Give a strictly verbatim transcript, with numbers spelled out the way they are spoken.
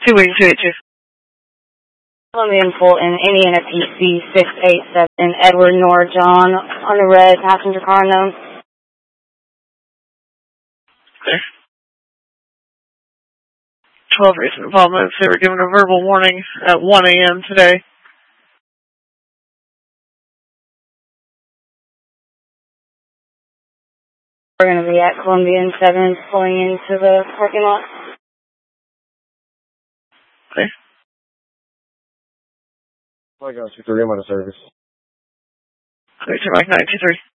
two eight two eight two. Colombian Fulton, Indiana P C six eight seven, Edward Nor John on the red passenger car unknown. There. twelve recent involvements. They were given a verbal warning at one A M today. We're going to be at Colombian seven pulling into the parking lot. Okay. I got two three, I'm on a service. Victor Mike nine two three.